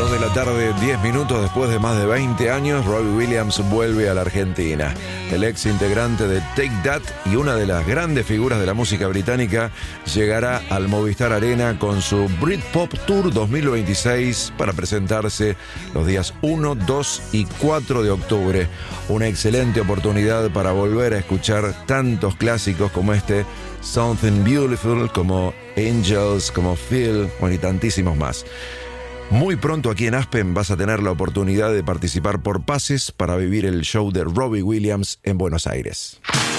de la tarde, 10 minutos después de más de 20 años, Robbie Williams vuelve a la Argentina. El ex integrante de Take That y una de las grandes figuras de la música británica llegará al Movistar Arena con su Britpop Tour 2026 para presentarse los días 1, 2 y 4 de octubre. Una excelente oportunidad para volver a escuchar tantos clásicos como este Something Beautiful, como Angels, como Feel, bueno, y tantísimos más. Muy pronto aquí en Aspen vas a tener la oportunidad de participar por pases para vivir el show de Robbie Williams en Buenos Aires.